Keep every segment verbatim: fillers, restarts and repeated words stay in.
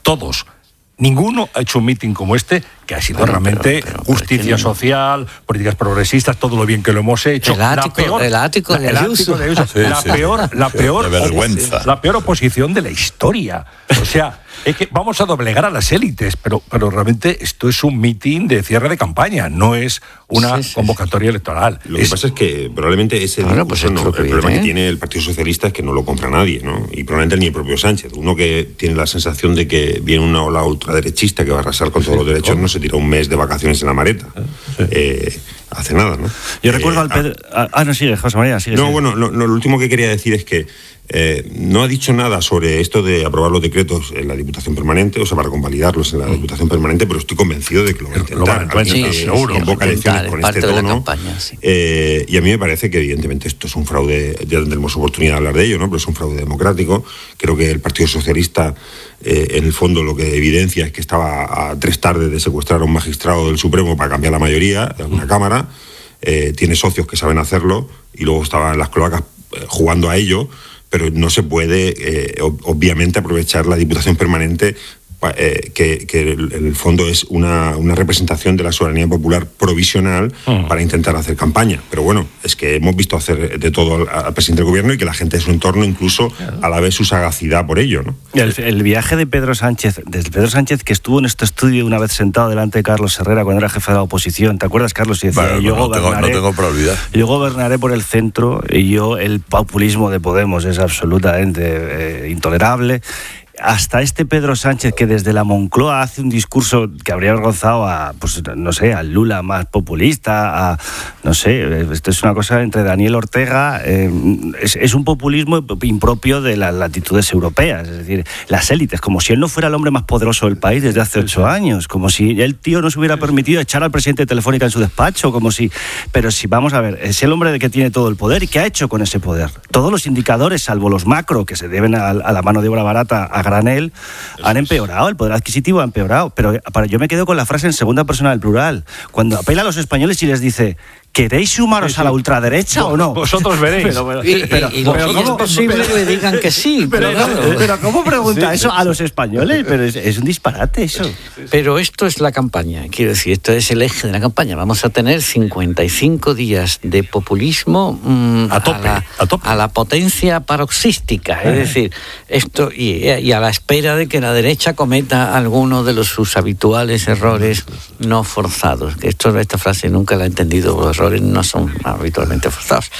todos. Ninguno ha hecho un mitin como este, que ha sido bueno, realmente pero, pero, justicia pero social, políticas progresistas, todo lo bien que lo hemos hecho. El ático, la peor, el ático de, el ático de Ayuso. Sí, la, sí. peor, la, peor, vergüenza. la peor oposición de la historia. O sea, es que vamos a doblegar a las élites, pero, pero realmente esto es un mitin de cierre de campaña, no es una sí, sí, convocatoria sí. electoral. Lo que es... pasa es que probablemente ese bueno, pues no, el que problema viene, que tiene el Partido Socialista es que no lo compra nadie, ¿no? Y probablemente ni el propio Sánchez. Uno que tiene la sensación de que viene una ola ultraderechista que va a arrasar con todos los derechos, no se tira un mes de vacaciones en la maleta. Sí. Eh, hace nada, ¿no? Yo eh, recuerdo al Pedro... Ah, ah, no, sigue, José María, sigue. No, sigue. bueno, lo, lo último que quería decir es que Eh, no ha dicho nada sobre esto de aprobar los decretos en la Diputación Permanente, o sea, para convalidarlos en la Diputación Permanente, pero estoy convencido de que lo va a intentar. Lo va a sí, sí, seguro. Sí, convoca elecciones con este tono. Campaña, sí. eh, y a mí me parece que, evidentemente, esto es un fraude, ya tendremos oportunidad de hablar de ello, ¿no? Pero es un fraude democrático. Creo que el Partido Socialista, eh, en el fondo, lo que evidencia es que estaba a tres tardes de secuestrar a un magistrado del Supremo para cambiar la mayoría de una Cámara. Eh, tiene socios que saben hacerlo y luego estaba en las cloacas eh, jugando a ello. Pero no se puede, eh, obviamente, aprovechar la Diputación Permanente, eh, que, que en el fondo es una, una representación de la soberanía popular provisional uh-huh. para intentar hacer campaña. Pero bueno, es que hemos visto hacer de todo al, al presidente del gobierno y que la gente de su entorno incluso uh-huh. a la vez su sagacidad por ello, ¿no? El, el viaje de Pedro Sánchez, desde Pedro Sánchez que estuvo en este estudio una vez sentado delante de Carlos Herrera cuando era jefe de la oposición, ¿te acuerdas, Carlos? Y decía, bueno, yo, no, gobernaré, tengo, no tengo para olvidar. Yo gobernaré por el centro y yo el populismo de Podemos es absolutamente eh, intolerable. Hasta este Pedro Sánchez que desde la Moncloa hace un discurso que habría avergonzado a, pues no sé, al Lula más populista, a, no sé, esto es una cosa entre Daniel Ortega, eh, es, es un populismo impropio de las latitudes europeas, es decir, las élites, como si él no fuera el hombre más poderoso del país desde hace ocho años, como si el tío no se hubiera permitido echar al presidente de Telefónica en su despacho, como si, pero si vamos a ver, es el hombre que tiene todo el poder y ¿qué ha hecho con ese poder? Todos los indicadores, salvo los macro que se deben a, a la mano de obra barata, a granel, han empeorado, el poder adquisitivo ha empeorado, pero para, yo me quedo con la frase en segunda persona del plural, cuando apela a los españoles y les dice ¿queréis sumaros sí, sí. a la ultraderecha no, o no? Vosotros veréis. Pero, pero, y, pero, y, y, pero ¿cómo es posible que le digan que sí? Pero, pero, pero, pero ¿cómo pregunta sí, eso a los españoles? Pero es, es un disparate eso. Pero esto es la campaña, quiero decir, esto es el eje de la campaña. Vamos a tener cincuenta y cinco días de populismo mmm, a, tope, a, la, a, tope. a la potencia paroxística. Es decir, esto y, y a la espera de que la derecha cometa alguno de los, sus habituales errores no forzados. Esto, esta frase nunca la he entendido, los errores no son habitualmente forzados.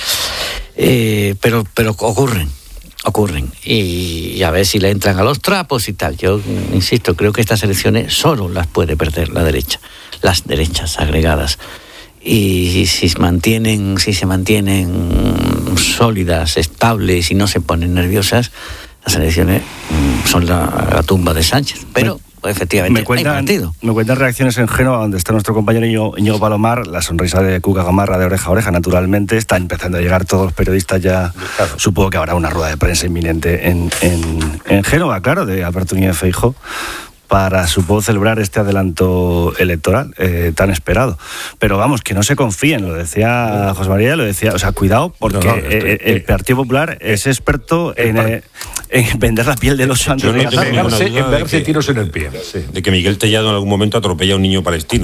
Eh, pero, pero ocurren, ocurren. Y, y a ver si le entran a los trapos y tal. Yo insisto, creo que estas elecciones solo las puede perder la derecha, las derechas agregadas. Y si se mantienen, si se mantienen sólidas, estables y no se ponen nerviosas, las elecciones son la, la tumba de Sánchez. Pero efectivamente, me cuentan, hay partido. Me cuentan reacciones en Génova, donde está nuestro compañero Íñigo, Íñigo Palomar, la sonrisa de Cuca Gamarra de oreja a oreja, naturalmente. Están empezando a llegar todos los periodistas ya. Claro. Supongo que habrá una rueda de prensa inminente en, en, en Génova, claro, de Alberto Núñez Feijóo, para, supongo, celebrar este adelanto electoral eh, tan esperado. Pero vamos, que no se confíen, lo decía José María, lo decía, o sea, cuidado, porque no, no, estoy, eh, el Partido Popular es experto en, eh, en vender la piel del oso antes de no pegarse, en pegarse tiros en el pie. Sí. De que Miguel Tellado en algún momento atropella a un niño palestino.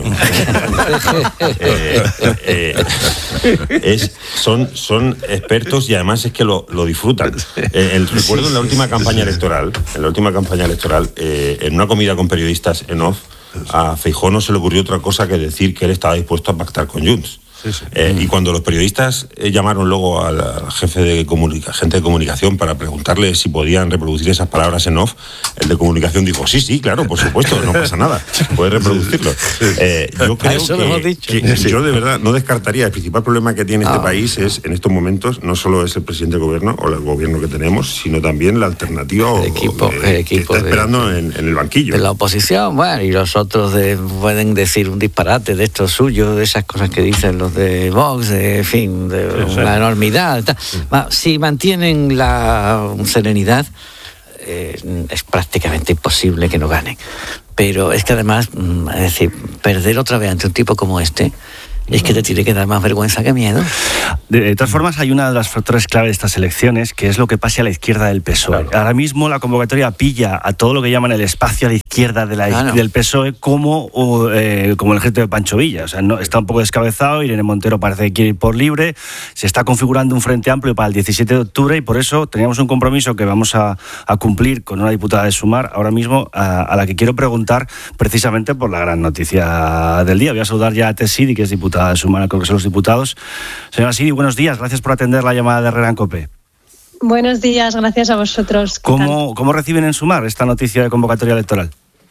eh, eh, es, son, son expertos y además es que lo, lo disfrutan. Eh, el, recuerdo en la última campaña electoral, en la última campaña electoral, eh, en una comida con periodistas en off, a Feijóo no se le ocurrió otra cosa que decir que él estaba dispuesto a pactar con Junts. Sí, sí. Eh, y cuando los periodistas eh, llamaron luego al, al jefe de comunica, gente de comunicación para preguntarle si podían reproducir esas palabras en off, el de comunicación dijo, sí, sí, claro, por supuesto, no pasa nada, puedes reproducirlo. Eh, yo creo Eso que, lo hemos dicho. que sí. yo de verdad no descartaría, el principal problema que tiene ah. este país es, en estos momentos, no solo es el presidente del gobierno o el gobierno que tenemos, sino también la alternativa el equipo, de, el equipo que está esperando de, en, en el banquillo. De la oposición, bueno, y los otros de, pueden decir un disparate de estos suyos, de esas cosas que dicen los de Vox, de, en fin, de sí, una sí. enormidad. Tal. Sí. Si mantienen la serenidad, eh, es prácticamente imposible que no ganen. Pero es que además, es decir, perder otra vez ante un tipo como este, es que te tiene que dar más vergüenza que miedo. De, de todas formas, hay una de las factores clave de estas elecciones, que es lo que pase a la izquierda del P S O E. Claro. Ahora mismo la convocatoria pilla a todo lo que llaman el espacio a la izquierda izquierda de la, claro. del P S O E como, eh, como el ejército de Pancho Villa. O sea, no, está un poco descabezado, Irene Montero parece que quiere ir por libre, se está configurando un frente amplio para el diecisiete de octubre y por eso teníamos un compromiso que vamos a, a cumplir con una diputada de Sumar ahora mismo, a, a la que quiero preguntar precisamente por la gran noticia del día. Voy a saludar ya a Tess Sidi, que es diputada de Sumar al Congreso de los Diputados. Señora Sidi, buenos días, gracias por atender la llamada de Herrera en COPE. Buenos días, gracias a vosotros. ¿Cómo, ¿Cómo reciben en Sumar esta noticia de convocatoria electoral?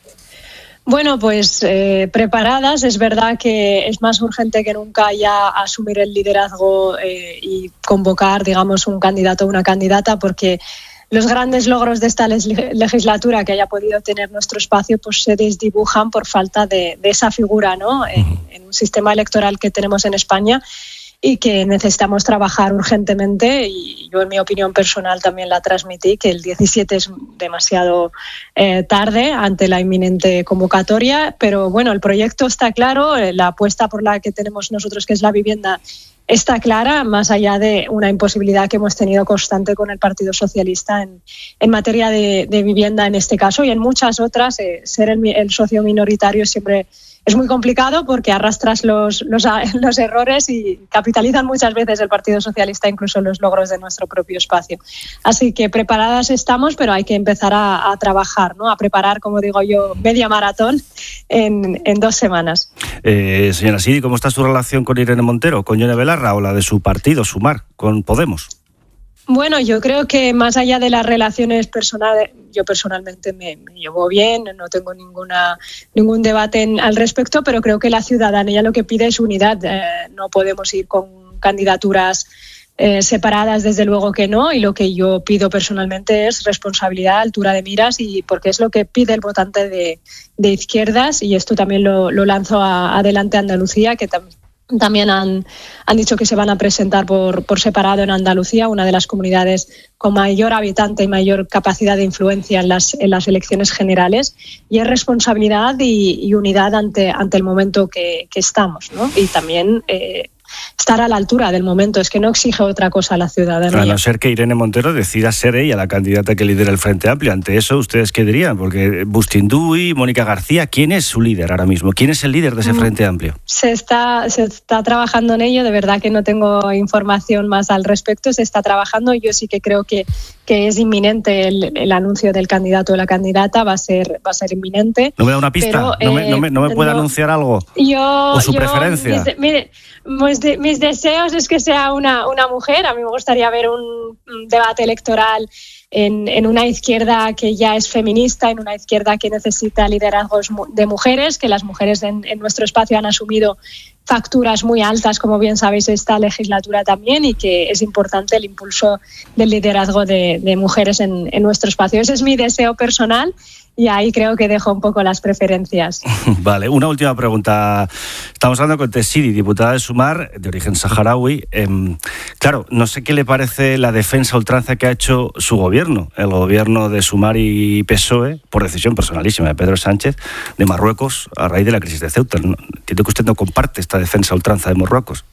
Bueno, pues eh, preparadas. Es verdad que es más urgente que nunca ya asumir el liderazgo eh, y convocar, digamos, un candidato o una candidata, porque los grandes logros de esta legislatura que haya podido tener nuestro espacio pues se desdibujan por falta de, de esa figura, ¿no? En, en un sistema electoral que tenemos en España y que necesitamos trabajar urgentemente, y yo en mi opinión personal también la transmití, que el diecisiete es demasiado eh, tarde ante la inminente convocatoria, pero bueno, el proyecto está claro, la apuesta por la que tenemos nosotros, que es la vivienda, está clara, más allá de una imposibilidad que hemos tenido constante con el Partido Socialista en, en materia de, de vivienda en este caso y en muchas otras. Eh, ser el, el socio minoritario siempre es muy complicado porque arrastras los, los, los errores y capitalizan muchas veces el Partido Socialista incluso los logros de nuestro propio espacio. Así que preparadas estamos, pero hay que empezar a, a trabajar, ¿no? A preparar, como digo yo, media maratón en, en dos semanas. Eh, señora Sidi, ¿cómo está su relación con Irene Montero, con Yone Belarra o la de su partido, Sumar, con Podemos? Bueno, yo creo que más allá de las relaciones personales, yo personalmente me, me llevo bien, no tengo ninguna ningún debate en, al respecto, pero creo que la ciudadanía lo que pide es unidad. Eh, no podemos ir con candidaturas eh, separadas, desde luego que no, y lo que yo pido personalmente es responsabilidad, altura de miras, y porque es lo que pide el votante de, de izquierdas, y esto también lo, lo lanzo a, adelante a Andalucía, que también También han, han dicho que se van a presentar por, por separado en Andalucía, una de las comunidades con mayor habitante y mayor capacidad de influencia en las, en las elecciones generales. Y es responsabilidad y, y unidad ante, ante el momento que, que estamos, ¿no? Y también eh, estar a la altura del momento. Es que no exige otra cosa a la ciudadanía. A no ser que Irene Montero decida ser ella la candidata que lidera el Frente Amplio. Ante eso, ¿ustedes qué dirían? Porque Bustinduy, Mónica García, ¿quién es su líder ahora mismo? ¿Quién es el líder de ese Frente Amplio? Se está, se está trabajando en ello. De verdad que no tengo información más al respecto. Se está trabajando. Yo sí que creo que, que es inminente el, el anuncio del candidato o la candidata. Va a ser, va a ser inminente. ¿No me da una pista? Pero, ¿No, me, no, me, ¿No me puede no, anunciar algo? Yo, ¿O su yo, preferencia? Mis, mire, mis, de, mis deseos es que sea una, una mujer. A mí me gustaría ver un, un debate electoral en, en una izquierda que ya es feminista, en una izquierda que necesita liderazgos de mujeres, que las mujeres en, en nuestro espacio han asumido facturas muy altas, como bien sabéis, esta legislatura también, y que es importante el impulso del liderazgo de, de mujeres en, en nuestro espacio. Ese es mi deseo personal. Y ahí creo que dejo un poco las preferencias. Vale, una última pregunta. Estamos hablando con Tess Sidi, diputada de Sumar, de origen saharaui. Eh, claro, no sé qué le parece la defensa ultranza que ha hecho su gobierno, el gobierno de Sumar y P S O E, por decisión personalísima de Pedro Sánchez, de Marruecos a raíz de la crisis de Ceuta. Entiendo que usted no comparte esta defensa ultranza de Marruecos.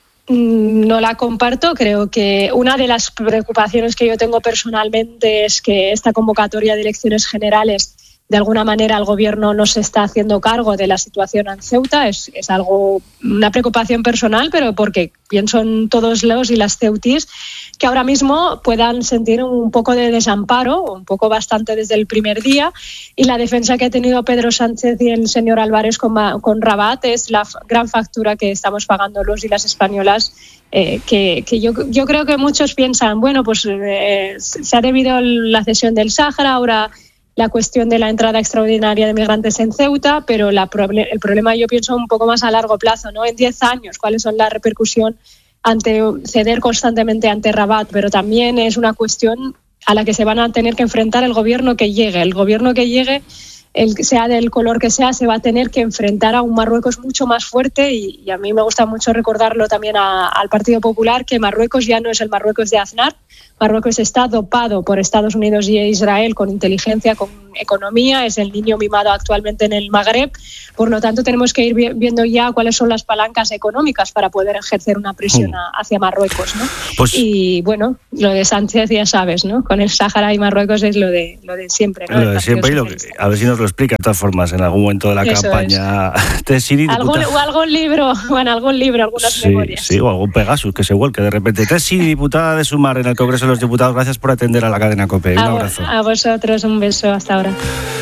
No la comparto. Creo que una de las preocupaciones que yo tengo personalmente es que esta convocatoria de elecciones generales, de alguna manera el gobierno no se está haciendo cargo de la situación en Ceuta. Es, es algo, una preocupación personal, pero porque pienso en todos los y las ceutíes que ahora mismo puedan sentir un poco de desamparo, un poco bastante desde el primer día, y la defensa que ha tenido Pedro Sánchez y el señor Álvarez con, con Rabat es la gran factura que estamos pagando los y las españolas, eh, que, que yo, yo creo que muchos piensan, bueno, pues eh, se ha debido la cesión del Sáhara, ahora la cuestión de la entrada extraordinaria de migrantes en Ceuta, pero la, el problema yo pienso un poco más a largo plazo, ¿no? En diez años, ¿cuáles son la repercusión ante ceder constantemente ante Rabat? Pero también es una cuestión a la que se van a tener que enfrentar el gobierno que llegue. El gobierno que llegue, el sea del color que sea, se va a tener que enfrentar a un Marruecos mucho más fuerte, y, y a mí me gusta mucho recordarlo también a, al Partido Popular, que Marruecos ya no es el Marruecos de Aznar. Marruecos está dopado por Estados Unidos y Israel con inteligencia, con economía, es el niño mimado actualmente en el Magreb. Por lo tanto, tenemos que ir viendo ya cuáles son las palancas económicas para poder ejercer una presión a, hacia Marruecos, ¿no? Pues, y bueno, lo de Sánchez ya sabes, ¿no? Con el Sáhara y Marruecos es lo de, lo de siempre, ¿no? Lo de siempre, y lo que, a ver si nos lo lo explica de todas formas en algún momento de la Eso campaña. Es. ¿Algún, o algún libro, bueno, algún libro, algunas sí, memorias. Sí, o algún Pegasus que se vuelque de repente. Tess Siri, diputada de Sumar en el Congreso de los Diputados, gracias por atender a la cadena COPE. Un a, abrazo. A vosotros, un beso, hasta ahora.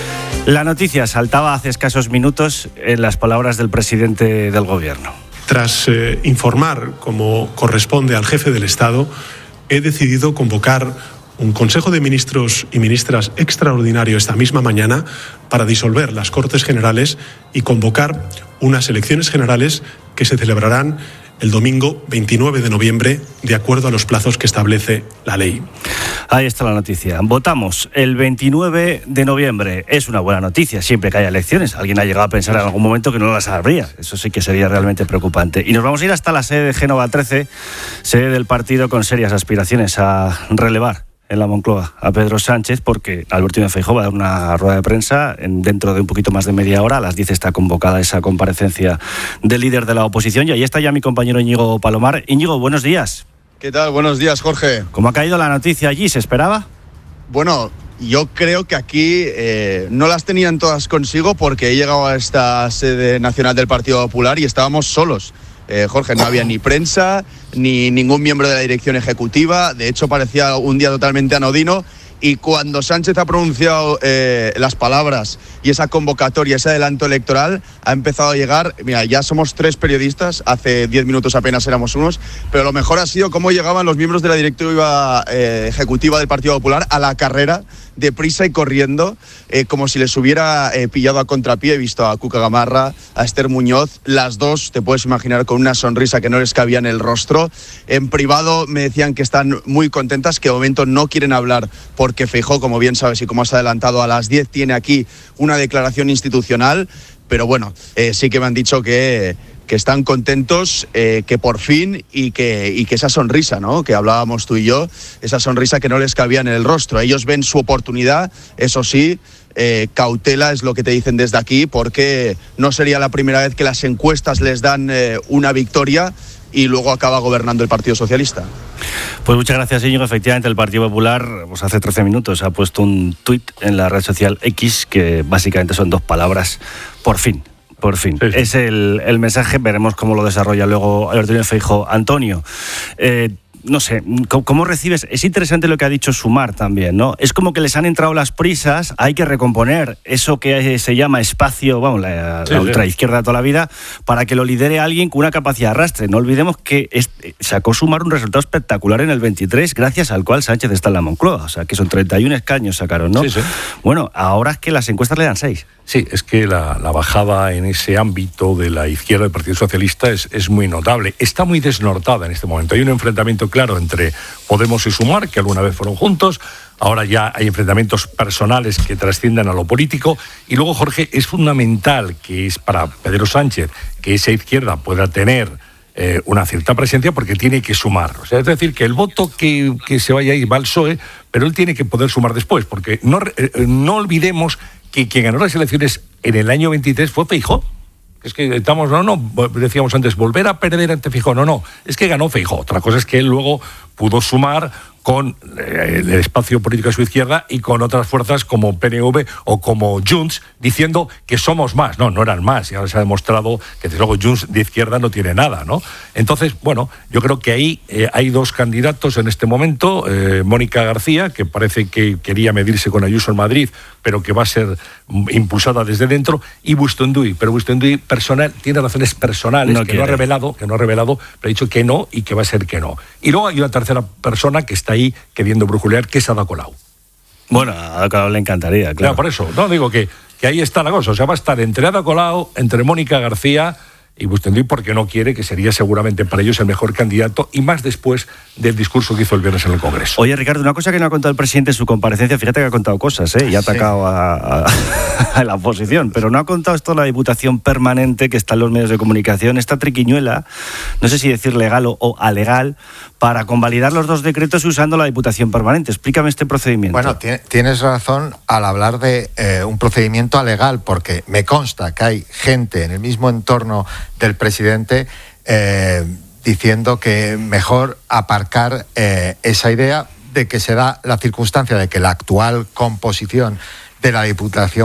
La noticia saltaba hace escasos minutos en las palabras del presidente del Gobierno. Tras eh, informar, como corresponde al jefe del Estado, he decidido convocar un Consejo de Ministros y Ministras extraordinario esta misma mañana para disolver las Cortes Generales y convocar unas elecciones generales que se celebrarán el domingo veintinueve de noviembre, de acuerdo a los plazos que establece la ley. Ahí está la noticia. Votamos el veintinueve de noviembre. Es una buena noticia siempre que haya elecciones. Alguien ha llegado a pensar en algún momento que no las habría. Eso sí que sería realmente preocupante. Y nos vamos a ir hasta la sede de Génova trece, sede del partido con serias aspiraciones a relevar en la Moncloa a Pedro Sánchez, porque Alberto Núñez Feijóo va a dar una rueda de prensa en, dentro de un poquito más de media hora. A las diez está convocada esa comparecencia del líder de la oposición y ahí está ya mi compañero Íñigo Palomar. Íñigo, buenos días. ¿Qué tal? Buenos días, Jorge. ¿Cómo ha caído la noticia allí? ¿Se esperaba? Bueno, yo creo que aquí eh, no las tenían todas consigo porque he llegado a esta sede nacional del Partido Popular y estábamos solos. Eh, Jorge, no había ni prensa, ni ningún miembro de la dirección ejecutiva. De hecho, parecía un día totalmente anodino. Y cuando Sánchez ha pronunciado eh, las palabras y esa convocatoria, ese adelanto electoral, ha empezado a llegar. Mira, ya somos tres periodistas, hace diez minutos apenas éramos unos, pero lo mejor ha sido cómo llegaban los miembros de la directiva eh, ejecutiva del Partido Popular a la carrera, deprisa y corriendo, eh, como si les hubiera eh, pillado a contrapié. He visto a Cuca Gamarra, a Esther Muñoz, las dos, te puedes imaginar, con una sonrisa que no les cabía en el rostro. En privado me decían que están muy contentas, que de momento no quieren hablar porque Feijóo, como bien sabes y como has adelantado, a las diez tiene aquí una declaración institucional, pero bueno, eh, sí que me han dicho que... que están contentos, eh, que por fin, y que, y que esa sonrisa, ¿no?, que hablábamos tú y yo, esa sonrisa que no les cabía en el rostro. Ellos ven su oportunidad, eso sí, eh, cautela es lo que te dicen desde aquí, porque no sería la primera vez que las encuestas les dan eh, una victoria y luego acaba gobernando el Partido Socialista. Pues muchas gracias, Íñigo. Efectivamente, el Partido Popular, pues hace trece minutos, ha puesto un tuit en la red social X que básicamente son dos palabras: por fin. Por fin. Sí, sí. Es el, el mensaje, veremos cómo lo desarrolla luego Alberto Núñez Feijóo. Antonio, eh, no sé, ¿cómo, ¿cómo recibes? Es interesante lo que ha dicho Sumar también, ¿no? Es como que les han entrado las prisas, hay que recomponer eso que se llama espacio, vamos, la, sí, la ultraizquierda sí. toda la vida, para que lo lidere alguien con una capacidad de arrastre. No olvidemos que este, sacó Sumar un resultado espectacular en el veintitrés, gracias al cual Sánchez está en la Moncloa. O sea, que son treinta y un escaños sacaron, ¿no? Sí, sí. Bueno, ahora es que las encuestas le dan seis. Sí, es que la, la bajada en ese ámbito de la izquierda del Partido Socialista es, es muy notable. Está muy desnortada en este momento. Hay un enfrentamiento claro entre Podemos y Sumar, que alguna vez fueron juntos. Ahora ya hay enfrentamientos personales que trascienden a lo político. Y luego, Jorge, es fundamental que es para Pedro Sánchez que esa izquierda pueda tener eh, una cierta presencia, porque tiene que sumar. O sea, es decir, que el voto que, que se vaya ahí va al P S O E, pero él tiene que poder sumar después, porque no, eh, no olvidemos que quien ganó las elecciones en el año veintitrés fue Feijóo. Es que estamos, no, no, decíamos antes, volver a perder ante Feijóo. No, no, es que ganó Feijóo. Otra cosa es que él luego pudo sumar con el espacio político a su izquierda y con otras fuerzas como P N V o como Junts, diciendo que somos más. No, no eran más. Y ahora se ha demostrado que desde luego Junts de izquierda no tiene nada, ¿no? Entonces, bueno, yo creo que ahí eh, hay dos candidatos en este momento. Eh, Mónica García, que parece que quería medirse con Ayuso en Madrid, pero que va a ser impulsada desde dentro, y Bustenduy. Pero Bustenduy personal, tiene razones personales no que no ha revelado, que no ha revelado, pero ha dicho que no y que va a ser que no. Y luego hay una tercera persona que está ahí queriendo brujulear, que es Ada Colau. Bueno, a Ada Colau le encantaría, claro. Claro, por eso, no digo que, que ahí está la cosa. O sea, va a estar entre Ada Colau, entre Mónica García y Bustenduy, porque no quiere, que sería seguramente para ellos el mejor candidato, y más después del discurso que hizo el viernes en el Congreso. Oye, Ricardo, una cosa que no ha contado el presidente en su comparecencia, fíjate que ha contado cosas, ¿eh? Y ha atacado sí. a, a, a la oposición, pero no ha contado esto de la Diputación Permanente que está en los medios de comunicación, esta triquiñuela, no sé si decir legal o, o alegal, para convalidar los dos decretos usando la Diputación Permanente. Explícame este procedimiento. Bueno, tienes razón al hablar de eh, un procedimiento alegal, porque me consta que hay gente en el mismo entorno del presidente eh, diciendo que mejor aparcar eh, esa idea de que se da la circunstancia de que la actual composición de la Diputación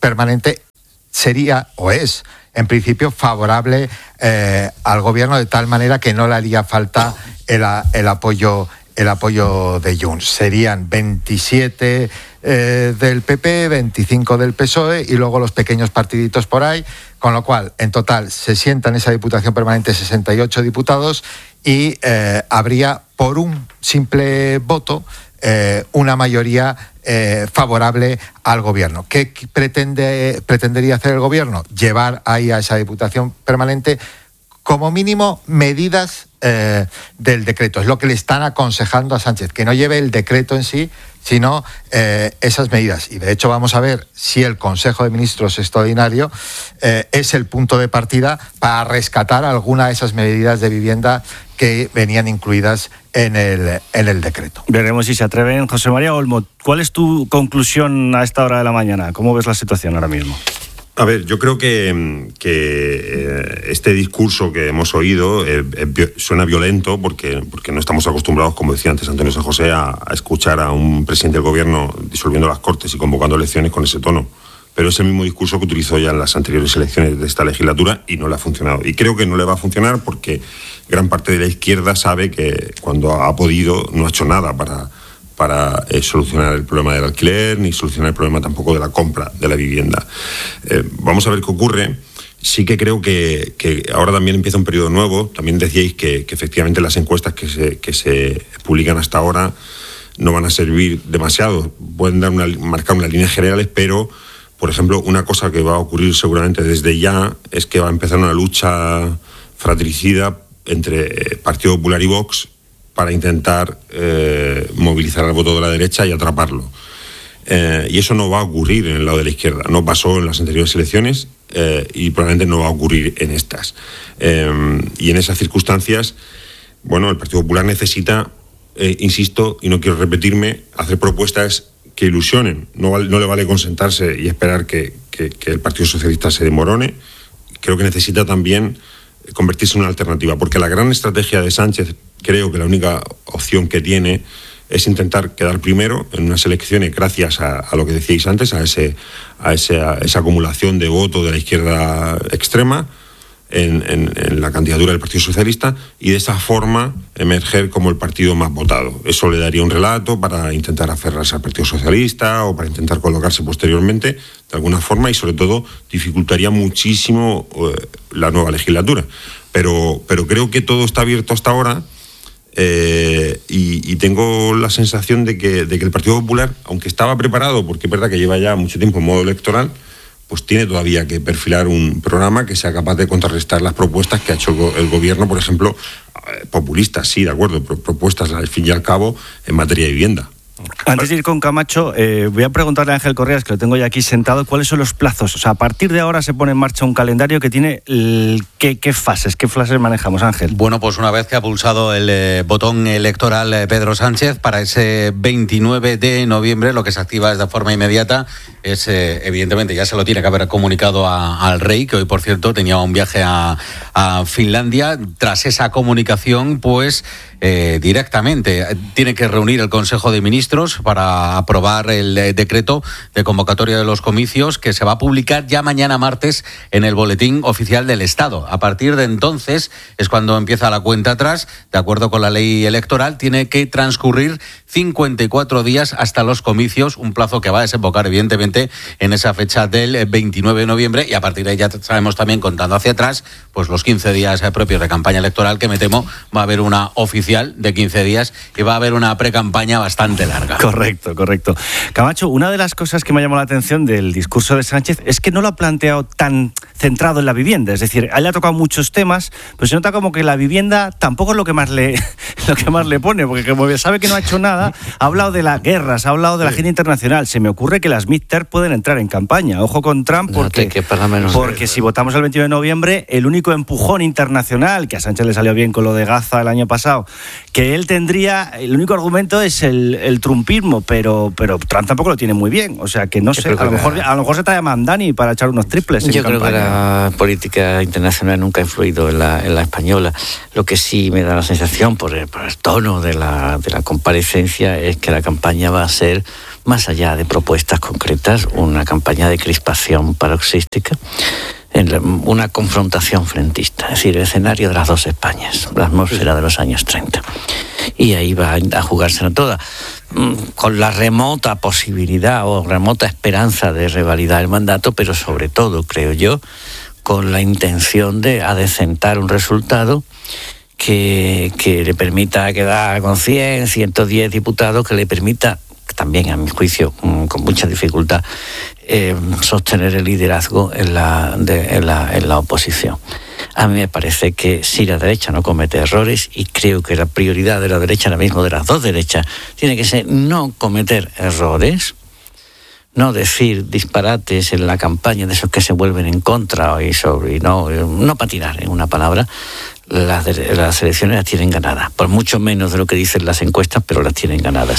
permanente sería o es, en principio, favorable eh, al gobierno, de tal manera que no le haría falta el, el apoyo el apoyo de Junts. Serían veintisiete eh, del P P, veinticinco del P S O E y luego los pequeños partiditos por ahí, con lo cual, en total, se sientan en esa Diputación Permanente sesenta y ocho diputados y eh, habría, por un simple voto, eh, una mayoría eh, favorable al gobierno. ¿Qué pretende, pretendería hacer el gobierno? Llevar ahí a esa Diputación Permanente como mínimo medidas eh, del decreto. Es lo que le están aconsejando a Sánchez, que no lleve el decreto en sí, sino eh, esas medidas. Y de hecho vamos a ver si el Consejo de Ministros extraordinario eh, es el punto de partida para rescatar alguna de esas medidas de vivienda que venían incluidas en el, en el decreto. Veremos si se atreven. José María Olmo, ¿cuál es tu conclusión a esta hora de la mañana? ¿Cómo ves la situación ahora mismo? A ver, yo creo que, que eh, este discurso que hemos oído eh, eh, suena violento porque, porque no estamos acostumbrados, como decía antes Antonio San José, a, a escuchar a un presidente del gobierno disolviendo las Cortes y convocando elecciones con ese tono. Pero es el mismo discurso que utilizó ya en las anteriores elecciones de esta legislatura y no le ha funcionado. Y creo que no le va a funcionar porque gran parte de la izquierda sabe que cuando ha podido no ha hecho nada para... para eh, solucionar el problema del alquiler, ni solucionar el problema tampoco de la compra de la vivienda. Eh, vamos a ver qué ocurre. Sí que creo que, que ahora también empieza un periodo nuevo. También decíais que, que efectivamente las encuestas que se, que se publican hasta ahora no van a servir demasiado. Pueden dar una, marcar unas líneas generales, pero, por ejemplo, una cosa que va a ocurrir seguramente desde ya es que va a empezar una lucha fratricida entre Partido Popular y Vox para intentar eh, movilizar el voto de la derecha y atraparlo. Eh, y eso no va a ocurrir en el lado de la izquierda. No pasó en las anteriores elecciones eh, y probablemente no va a ocurrir en estas. Eh, y en esas circunstancias, bueno, el Partido Popular necesita, eh, insisto, y no quiero repetirme, hacer propuestas que ilusionen. No, vale, no le vale consentarse y esperar que, que, que el Partido Socialista se demorone. Creo que necesita también convertirse en una alternativa, porque la gran estrategia de Sánchez, creo que la única opción que tiene es intentar quedar primero en unas elecciones gracias a, a lo que decíais antes, a, ese, a, ese, a esa acumulación de voto de la izquierda extrema en, en, en la candidatura del Partido Socialista y de esa forma emerger como el partido más votado. Eso le daría un relato para intentar aferrarse al Partido Socialista o para intentar colocarse posteriormente de alguna forma y sobre todo dificultaría muchísimo eh, la nueva legislatura. Pero, pero creo que todo está abierto hasta ahora. Eh, y, y tengo la sensación de que, de que el Partido Popular, aunque estaba preparado, porque es verdad que lleva ya mucho tiempo en modo electoral, pues tiene todavía que perfilar un programa que sea capaz de contrarrestar las propuestas que ha hecho el gobierno, por ejemplo, populistas, sí, de acuerdo, pero propuestas al fin y al cabo en materia de vivienda. Antes de ir con Camacho, eh, voy a preguntarle a Ángel Correas, que lo tengo ya aquí sentado, ¿cuáles son los plazos? O sea, a partir de ahora se pone en marcha un calendario que tiene... El, ¿qué, ¿Qué fases? ¿Qué fases manejamos, Ángel? Bueno, pues una vez que ha pulsado el eh, botón electoral eh, Pedro Sánchez, para ese veintinueve de noviembre, lo que se activa es de forma inmediata, es eh, evidentemente, ya se lo tiene que haber comunicado a, al rey, que hoy, por cierto, tenía un viaje a, a Finlandia. Tras esa comunicación, pues... Eh, directamente tiene que reunir el Consejo de Ministros para aprobar el eh, decreto de convocatoria de los comicios que se va a publicar ya mañana martes en el Boletín Oficial del Estado. A partir de entonces es cuando empieza la cuenta atrás. De acuerdo con la ley electoral, tiene que transcurrir cincuenta y cuatro días hasta los comicios, un plazo que va a desembocar evidentemente en esa fecha del veintinueve de noviembre, y a partir de ahí ya sabemos también, contando hacia atrás, pues los quince días propios de campaña electoral, que me temo va a haber una oficial de quince días y va a haber una pre-campaña bastante larga. Correcto, correcto. Camacho, una de las cosas que me llamó la atención del discurso de Sánchez es que no lo ha planteado tan centrado en la vivienda. Es decir, a él le ha tocado muchos temas, pero se nota como que la vivienda tampoco es lo que más le, lo que más le pone, porque como sabe que no ha hecho nada, ha hablado de las guerras, ha hablado de la agenda internacional. Se me ocurre que las midterm pueden entrar en campaña. Ojo con Trump, porque, no porque si votamos el veintinueve de noviembre, el único empujón internacional, que a Sánchez le salió bien con lo de Gaza el año pasado, que él tendría, el único argumento es el, el trumpismo, pero, pero Trump tampoco lo tiene muy bien. O sea que no sé, a lo mejor, a lo mejor se trae a Mandani para echar unos triples en Yo campaña. creo que la política internacional nunca ha influido en la, en la española. Lo que sí me da la sensación, por el, por el tono de la, de la comparecencia, es que la campaña va a ser, más allá de propuestas concretas, una campaña de crispación paroxística, en la, una confrontación frentista, es decir, el escenario de las dos Españas, la atmósfera de los años treinta. Y ahí va a jugársela toda, con la remota posibilidad o remota esperanza de revalidar el mandato, pero sobre todo, creo yo, con la intención de adecentar un resultado que, que le permita quedar con cien, ciento diez diputados, que le permita, también a mi juicio, con mucha dificultad, eh, sostener el liderazgo en la, de, en, la, en la oposición. A mí me parece que si la derecha no comete errores, y creo que la prioridad de la derecha, ahora mismo de las dos derechas, tiene que ser no cometer errores, no decir disparates en la campaña de esos que se vuelven en contra y sobre y no, no patinar, en una palabra. Las, las elecciones las tienen ganadas, por mucho menos de lo que dicen las encuestas, pero las tienen ganadas.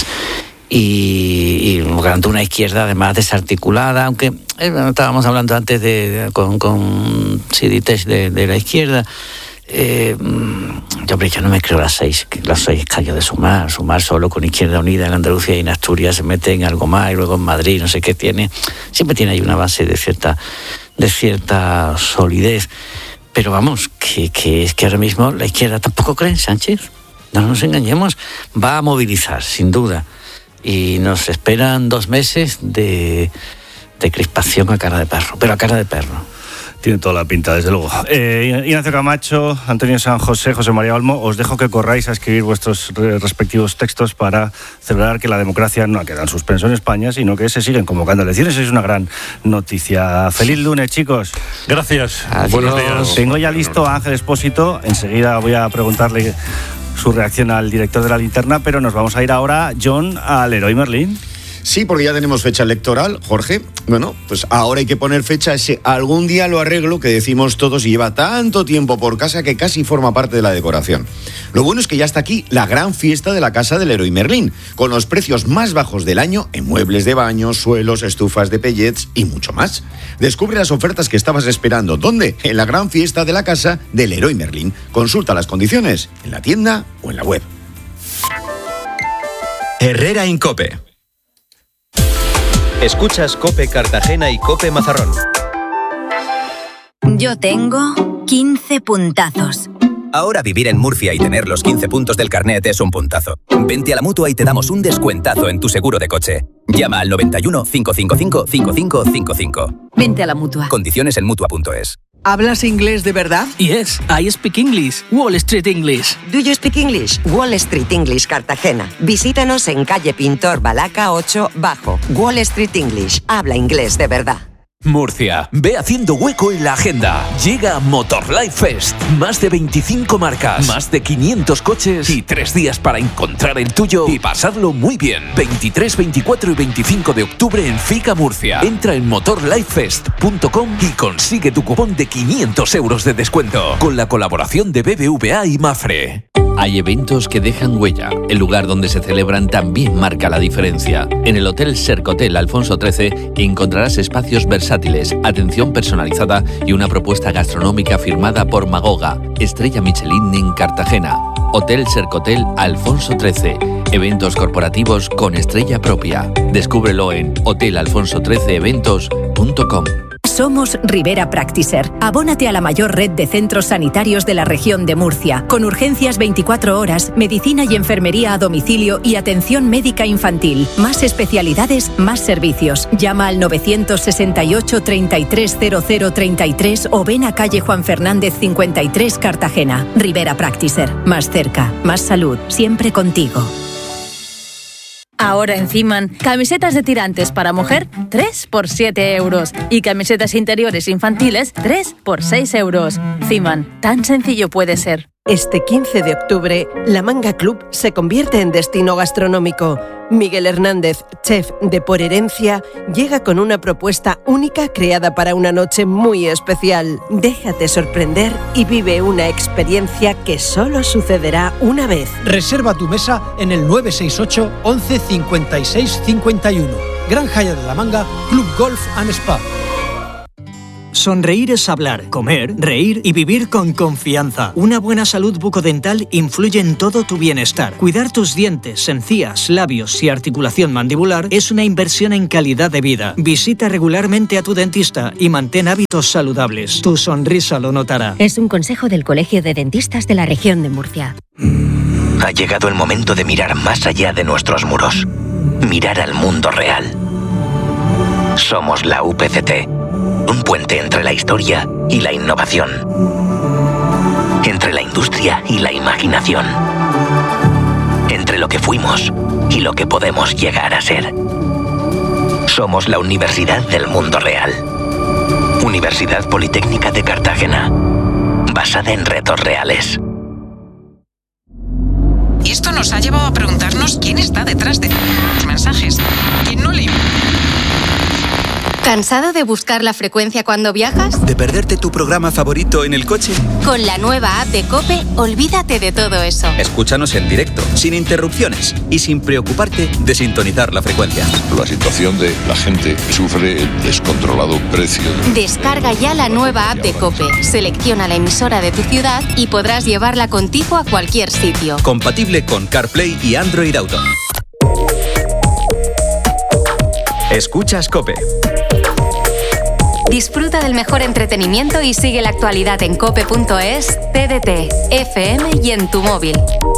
Y, y durante una izquierda además desarticulada, aunque eh, estábamos hablando antes de, de con, con Siditesh de, de la izquierda, eh, yo, hombre, yo no me creo las seis, las seis callos de Sumar, Sumar solo con Izquierda Unida en Andalucía y en Asturias se mete en algo más, y luego en Madrid, no sé qué tiene, siempre tiene ahí una base de cierta, de cierta solidez, pero vamos, que, que es que ahora mismo la izquierda tampoco cree en Sánchez, no nos engañemos, va a movilizar, sin duda. Y nos esperan dos meses de, de crispación a cara de perro, pero a cara de perro. Tiene toda la pinta, desde luego. Eh, Ignacio Camacho, Antonio San José, José María Olmo, os dejo que corráis a escribir vuestros respectivos textos para celebrar que la democracia no ha quedado en suspenso en España, sino que se siguen convocando elecciones. Es una gran noticia. Feliz lunes, chicos. Gracias. Adiós. Buenos días. Tengo ya listo a Ángel Expósito. Enseguida voy a preguntarle su reacción al director de La Linterna, pero nos vamos a ir ahora, John, al Leroy Merlin. Sí, porque ya tenemos fecha electoral, Jorge. Bueno, pues ahora hay que poner fecha a ese algún día lo arreglo que decimos todos y lleva tanto tiempo por casa que casi forma parte de la decoración. Lo bueno es que ya está aquí la gran fiesta de la casa del Leroy Merlin, con los precios más bajos del año en muebles de baño, suelos, estufas de pellets y mucho más. Descubre las ofertas que estabas esperando. ¿Dónde? En la gran fiesta de la casa del Leroy Merlin. Consulta las condiciones en la tienda o en la web. Herrera Incope. Escuchas COPE Cartagena y COPE Mazarrón. Yo tengo quince puntazos. Ahora vivir en Murcia y tener los quince puntos del carnet es un puntazo. Vente a la Mutua y te damos un descuentazo en tu seguro de coche. Llama al noventa y uno, cinco cinco cinco, cinco cinco cinco cinco. Vente a la Mutua. Condiciones en Mutua punto es. ¿Hablas inglés de verdad? Yes, I speak English. Wall Street English. Do you speak English? Wall Street English Cartagena. Visítanos en calle Pintor Balaca ocho Bajo. Wall Street English. Habla inglés de verdad. Murcia, ve haciendo hueco en la agenda. Llega Motor Life Fest. Más de veinticinco marcas, más de quinientos coches y tres días para encontrar el tuyo y pasarlo muy bien. veintitrés, veinticuatro y veinticinco de octubre en FICA Murcia. Entra en motor life fest punto com y consigue tu cupón de quinientos euros de descuento con la colaboración de B B V A y Mafre. Hay eventos que dejan huella. El lugar donde se celebran también marca la diferencia. En el Hotel Sercotel Alfonso trece encontrarás espacios versátiles, atención personalizada y una propuesta gastronómica firmada por Magoga, estrella Michelin en Cartagena. Hotel Sercotel Alfonso trece. Eventos corporativos con estrella propia. Descúbrelo en hotel alfonso trece eventos punto com. Somos Rivera Practiser. Abónate a la mayor red de centros sanitarios de la región de Murcia, con urgencias veinticuatro horas, medicina y enfermería a domicilio y atención médica infantil. Más especialidades, más servicios. Llama al novecientos sesenta y ocho, treinta y tres, cero cero treinta y tres o ven a calle Juan Fernández cincuenta y tres, Cartagena. Rivera Practiser. Más cerca, más salud, siempre contigo. Ahora en Ciman, camisetas de tirantes para mujer, tres por siete euros. Y camisetas interiores infantiles, tres por seis euros. Ciman, tan sencillo puede ser. Este quince de octubre, La Manga Club se convierte en destino gastronómico. Miguel Hernández, chef de Por Herencia, llega con una propuesta única creada para una noche muy especial. Déjate sorprender y vive una experiencia que solo sucederá una vez. Reserva tu mesa en el nueve seis ocho, once, cincuenta y seis, cincuenta y uno. Gran Hyatt de La Manga, Club Golf and Spa. Sonreír es hablar, comer, reír y vivir con confianza. Una buena salud bucodental influye en todo tu bienestar. Cuidar tus dientes, encías, labios y articulación mandibular es una inversión en calidad de vida. Visita regularmente a tu dentista y mantén hábitos saludables. Tu sonrisa lo notará. Es un consejo del Colegio de Dentistas de la región de Murcia. Ha llegado el momento de mirar más allá de nuestros muros. Mirar al mundo real. Somos la U P C T. Un puente entre la historia y la innovación. Entre la industria y la imaginación. Entre lo que fuimos y lo que podemos llegar a ser. Somos la Universidad del Mundo Real. Universidad Politécnica de Cartagena. Basada en retos reales. Y esto nos ha llevado a preguntarnos quién está detrás de los mensajes. ¿Quién no lee? ¿Cansado de buscar la frecuencia cuando viajas? ¿De perderte tu programa favorito en el coche? Con la nueva app de COPE, olvídate de todo eso. Escúchanos en directo, sin interrupciones y sin preocuparte de sintonizar la frecuencia. La situación de la gente que sufre el descontrolado precio. Descarga ya la nueva app de COPE, selecciona la emisora de tu ciudad y podrás llevarla contigo a cualquier sitio. Compatible con CarPlay y Android Auto. Escuchas COPE. Disfruta del mejor entretenimiento y sigue la actualidad en cope punto es, T D T, F M y en tu móvil.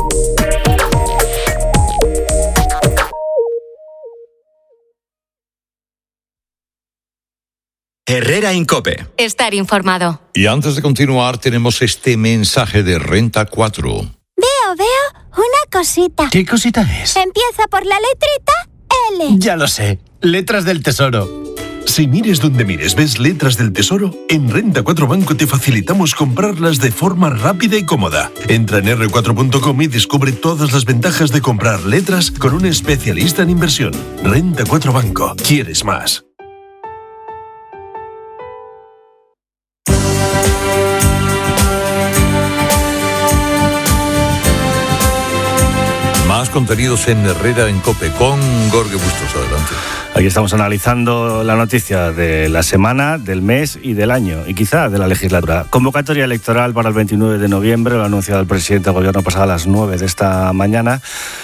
Herrera en COPE. Estar informado. Y antes de continuar, tenemos este mensaje de Renta cuatro. Veo, veo una cosita. ¿Qué cosita es? Empieza por la letrita L. Ya lo sé. Letras del Tesoro. Si mires donde mires, ves letras del Tesoro, en Renta cuatro Banco te facilitamos comprarlas de forma rápida y cómoda. Entra en erre cuatro punto com y descubre todas las ventajas de comprar letras con un especialista en inversión. Renta cuatro Banco. ¿Quieres más? Más contenidos en Herrera en COPE con Jorge Bustos. Adelante. Aquí estamos analizando la noticia de la semana, del mes y del año, y quizá de la legislatura. Convocatoria electoral para el veintinueve de noviembre, lo ha anunciado el presidente del Gobierno pasado a las nueve de esta mañana,